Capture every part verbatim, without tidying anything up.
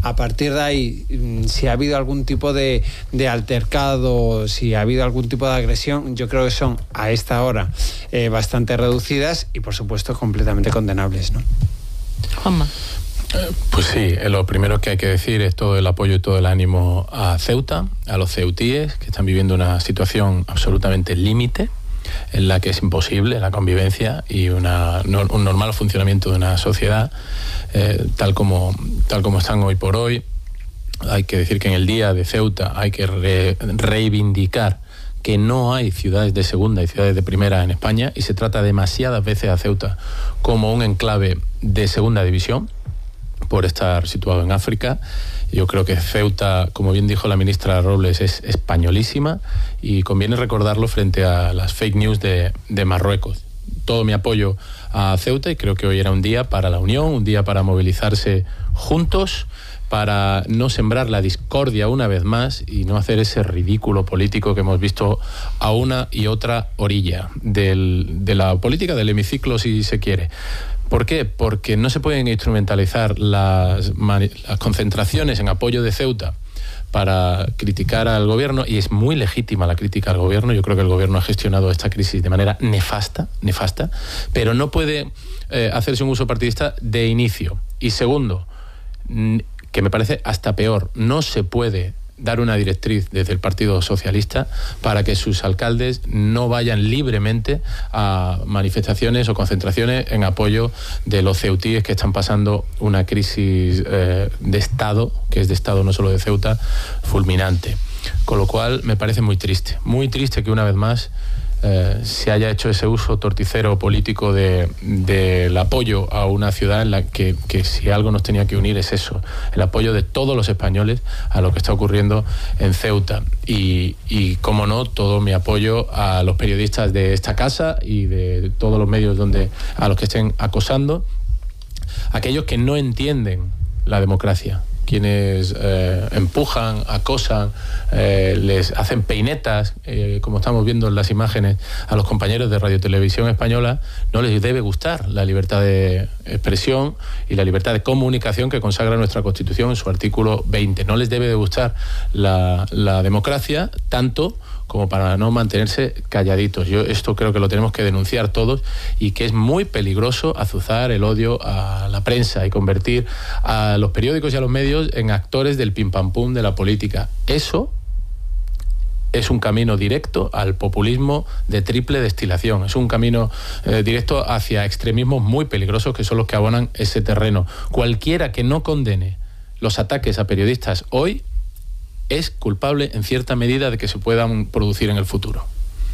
A partir de ahí, si ha habido algún tipo de, de altercado, si ha habido algún tipo de agresión, yo creo que son a esta hora eh, bastante reducidas y por supuesto completamente condenables, ¿no? Juanma. Pues sí, lo primero que hay que decir es todo el apoyo y todo el ánimo a Ceuta, a los ceutíes que están viviendo una situación absolutamente límite, en la que es imposible la convivencia y una, no, un normal funcionamiento de una sociedad eh, tal como, tal como están hoy por hoy. Hay que decir que en el día de Ceuta hay que re, reivindicar que no hay ciudades de segunda y ciudades de primera en España, y se trata demasiadas veces a Ceuta como un enclave de segunda división por estar situado en África. Yo creo que Ceuta, como bien dijo la ministra Robles, es españolísima, y conviene recordarlo frente a las fake news de, de Marruecos. Todo mi apoyo a Ceuta, y creo que hoy era un día para la unión, un día para movilizarse juntos, para no sembrar la discordia una vez más y no hacer ese ridículo político que hemos visto a una y otra orilla del, de la política, del hemiciclo, si se quiere. ¿Por qué? Porque no se pueden instrumentalizar las, las concentraciones en apoyo de Ceuta para criticar al gobierno, y es muy legítima la crítica al gobierno. Yo creo que el gobierno ha gestionado esta crisis de manera nefasta, nefasta, pero no puede eh, hacerse un uso partidista de inicio. Y segundo, que me parece hasta peor, no se puede dar una directriz desde el Partido Socialista para que sus alcaldes no vayan libremente a manifestaciones o concentraciones en apoyo de los ceutíes que están pasando una crisis eh, de Estado, que es de Estado no solo de Ceuta, fulminante. Con lo cual me parece muy triste, muy triste que una vez más Eh, se haya hecho ese uso torticero político de, del apoyo a una ciudad en la que, que si algo nos tenía que unir es eso, el apoyo de todos los españoles a lo que está ocurriendo en Ceuta. Y, y cómo no, todo mi apoyo a los periodistas de esta casa y de todos los medios donde a los que estén acosando, aquellos que no entienden la democracia, quienes eh, empujan, acosan, eh, les hacen peinetas, eh, como estamos viendo en las imágenes, a los compañeros de Radio Televisión Española. No les debe gustar la libertad de expresión y la libertad de comunicación que consagra nuestra Constitución en su artículo veinte. No les debe de gustar la, la democracia tanto como para no mantenerse calladitos. Yo esto creo que lo tenemos que denunciar todos, y que es muy peligroso azuzar el odio a la prensa y convertir a los periódicos y a los medios en actores del pim pam pum de la política. Eso es un camino directo al populismo de triple destilación. Es un camino eh, directo hacia extremismos muy peligrosos, que son los que abonan ese terreno. Cualquiera que no condene los ataques a periodistas hoy es culpable en cierta medida de que se puedan producir en el futuro.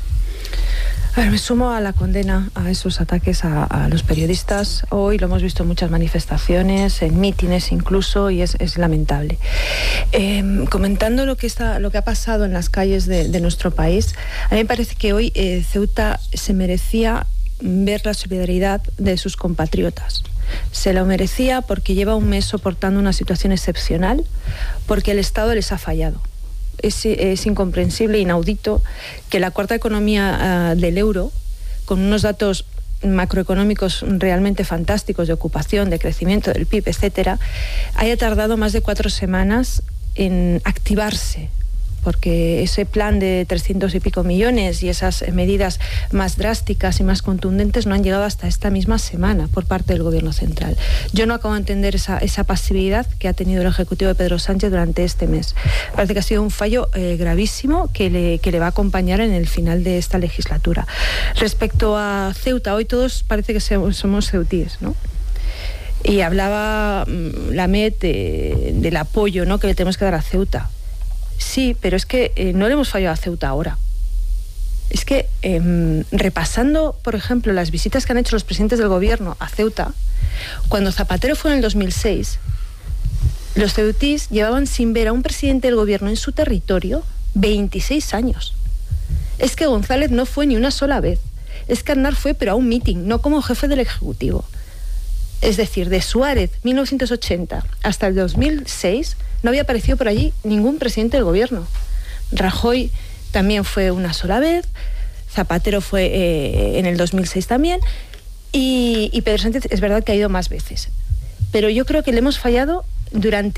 A ver, me sumo a la condena a esos ataques a, a los periodistas. Hoy lo hemos visto en muchas manifestaciones, en mítines incluso, y es, es lamentable. Eh, comentando lo que, está, lo que ha pasado en las calles de, de nuestro país, a mí me parece que hoy eh, Ceuta se merecía ver la solidaridad de sus compatriotas. Se lo merecía porque lleva un mes soportando una situación excepcional, porque el Estado les ha fallado. Es, es incomprensible e inaudito que la cuarta economía uh, del euro, con unos datos macroeconómicos realmente fantásticos de ocupación, de crecimiento del P I B, etcétera, haya tardado más de cuatro semanas en activarse, porque ese plan de trescientos y pico millones y esas medidas más drásticas y más contundentes no han llegado hasta esta misma semana por parte del Gobierno central. Yo no acabo de entender esa, esa pasividad que ha tenido el Ejecutivo de Pedro Sánchez durante este mes. Parece que ha sido un fallo eh, gravísimo que le, que le va a acompañar en el final de esta legislatura. Respecto a Ceuta, hoy todos parece que somos ceutíes, ¿no? Y hablaba mmm, Lamet de, del apoyo, ¿no?, que le tenemos que dar a Ceuta. Sí, pero es que eh, no le hemos fallado a Ceuta ahora. Es que eh, repasando, por ejemplo, las visitas que han hecho los presidentes del gobierno a Ceuta, cuando Zapatero fue en el dos mil seis, los ceutís llevaban sin ver a un presidente del gobierno en su territorio veintiséis años. Es que González no fue ni una sola vez. Es que Aznar fue, pero a un mitin, no como jefe del Ejecutivo. Es decir, de Suárez, mil novecientos ochenta, hasta el dos mil seis, no había aparecido por allí ningún presidente del gobierno. Rajoy también fue una sola vez, Zapatero fue eh, en el dos mil seis también, y, y Pedro Sánchez es verdad que ha ido más veces. Pero yo creo que le hemos fallado durante